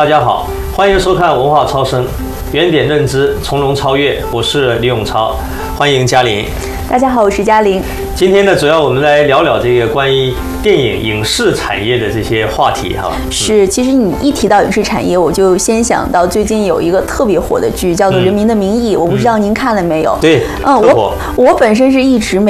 大家好，欢迎收看文化超声，原点认知，从容超越。我是李永超，欢迎嘉玲。 大家好，我是嘉玲。 今天呢，主要我们来聊聊这个关于电影影视产业的这些话题哈。 是，其实你一提到影视产业，我就先想到最近有一个特别火的剧，叫做《人民的名义》，我不知道您看了没有？ 对， 我本身是一直